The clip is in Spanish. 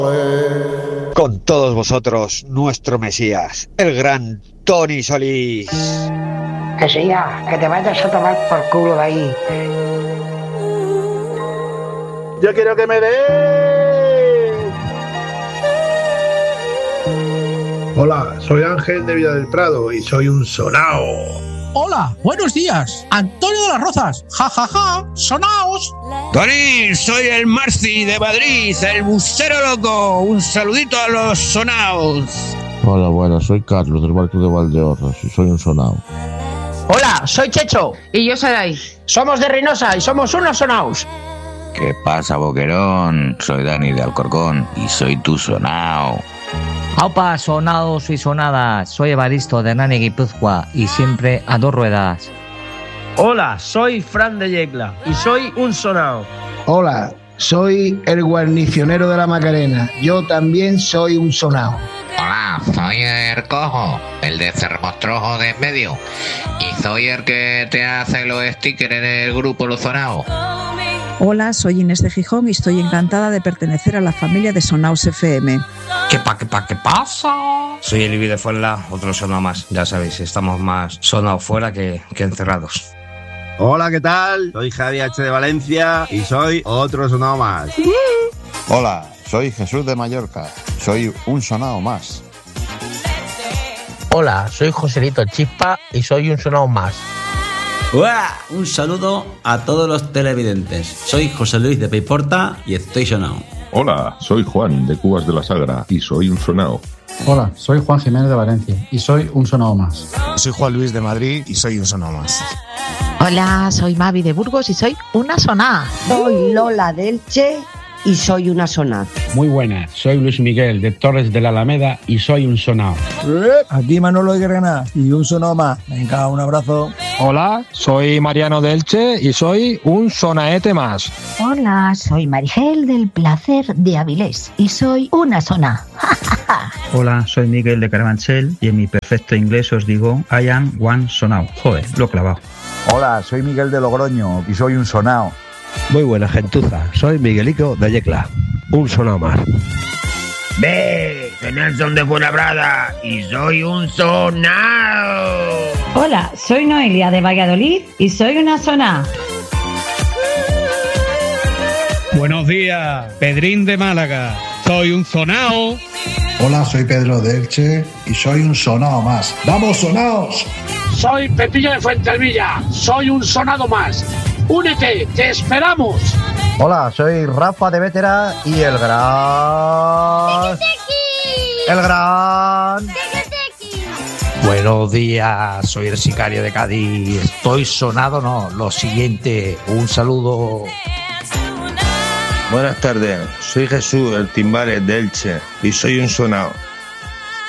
Con todos vosotros, nuestro Mesías, el gran Tony Solís. Que sí, ya, que te vayas a tomar por culo de ahí. Yo quiero que me dé. Hola, soy Ángel de Villa del Prado y soy un sonao. Hola, buenos días, Antonio de las Rozas, jajaja, sonaos. Tony, soy el Marci de Madrid, el busero loco, un saludito a los sonaos. Hola, buenas, soy Carlos del barco de Valdeorras y soy un sonao. Hola, soy Checho. Y yo Saray. Somos de Reynosa y somos unos sonaos. ¿Qué pasa, Boquerón? Soy Dani de Alcorcón y soy tu sonao. Aupa, sonados y sonadas, soy Evaristo de Nani Guipúzcoa y siempre a dos ruedas. Hola, soy Fran de Yecla y soy un sonao. Hola, soy el guarnicionero de la Macarena, yo también soy un sonao. Hola, soy el cojo, el de Cermostrojo de en medio, y soy el que te hace los stickers en el grupo Los Sonaos. Hola, soy Inés de Gijón y estoy encantada de pertenecer a la familia de Sonaos FM. ¿Qué pasa? Soy Elivi de Fuenla, otro sonao más. Ya sabéis, estamos más sonados fuera que encerrados. Hola, ¿qué tal? Soy Javi H de Valencia y soy otro sonao más. Hola, soy Jesús de Mallorca, soy un sonao más. Hola, soy Joselito Chispa y soy un sonao más. ¡Uah! Un saludo a todos los televidentes. Soy José Luis de Peiporta y estoy sonao. Hola, soy Juan de Cubas de la Sagra y soy un sonao. Hola, soy Juan Jiménez de Valencia y soy un sonao más. Soy Juan Luis de Madrid y soy un sonao más. Hola, soy Mavi de Burgos y soy una soná. Soy Lola de Elche y soy una soná. Muy buenas, soy Luis Miguel de Torres de la Alameda y soy un sonao. Aquí Manolo de Granada y un sonao más. Venga, un abrazo. Hola, soy Mariano de Elche y soy un sonaete más. Hola, soy Marigel del Placer de Avilés y soy una soná. Hola, soy Miguel de Carabanchel y en mi perfecto inglés os digo I am one sonao. Joder, lo he clavado. Hola, soy Miguel de Logroño y soy un sonao. Muy buena gentuza, soy Miguelico de Yecla, un sonao más. Ve, soy Nelson de Fuenlabrada y soy un sonao. Hola, soy Noelia de Valladolid y soy una soná. Buenos días, Pedrín de Málaga, soy un sonao. Hola, soy Pedro de Elche y soy un sonao más. ¡Vamos, sonaos! Soy Pepillo de Fuentervilla, soy un sonado más. ¡Únete, te esperamos! Hola, soy Rafa de Vétera y el gran... Buenos días, soy el sicario de Cádiz. Estoy sonado, no, lo siguiente, un saludo. Buenas tardes, soy Jesús, el Timbales de Elche y soy un sonao.